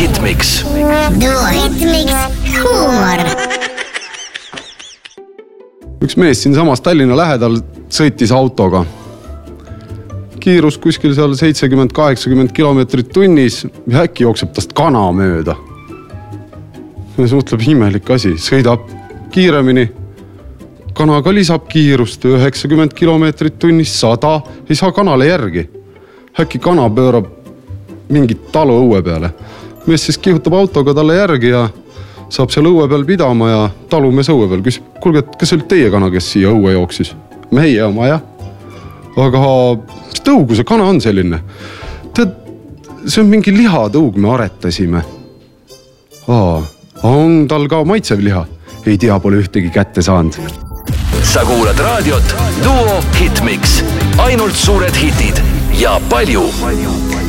Hitmix. Duo Hitmix huumor. Üks mees siin samas Tallinna lähedal sõitis autoga. Kiirus kuskil seal 70-80 kilomeetrit tunnis ja äkki jookseb tast kana mööda. Ja see mõtleb imelik asi. Sõidab kiiremini. Kana ka lisab kiirust 90 kilomeetrit tunnis, 100. Ei saa kanale järgi. Äkki kana pöörab mingit talu õue peale. Mees siis kihutab autoga talle järgi ja saab seal õue peal pidama ja talumees õue peal küsib, kuulge, kas oli teie kana, kes siia õue jooksis? Meie oma, jah. Aga mis tõugu see kana on selline? Tead, see on mingi lihatõug, me aretasime. On tal ka maitsev liha? Ei tea, pole ühtegi kätte saanud. Sa kuulad raadiot Duo Hitmix. Ainult suured hitid ja palju